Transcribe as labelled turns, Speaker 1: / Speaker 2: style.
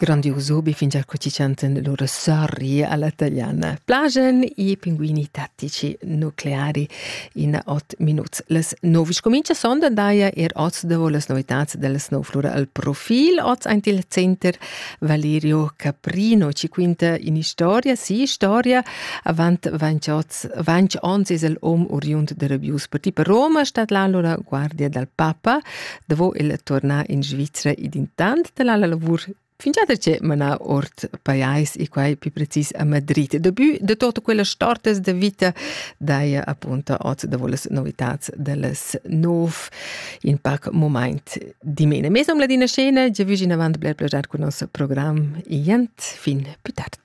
Speaker 1: Grandioso, bi fingià che ci chanten loro storie alla italiana. Plagen I pinguini tattici nucleari in 8 minuti. Les novis comincia sonda daia oz les novitats delles novflura al profil. Oz ein il center Valerio Caprino. Ci quinta in storia avant 20 ons es el oriunt de Rebius. Per Roma stat la loro guardia del Papa, davo il torna in Svizzera id intant de la lavur fingiate c'è mana ort paiais e quai più precis a Madrid. Debut de tutte quelle stortes de vita dai appunto oz de voles novitats delles nov in pac moment di mene. Mesam la dina scena, già vicino avant bler plejar con nostro program e jent fin più tard.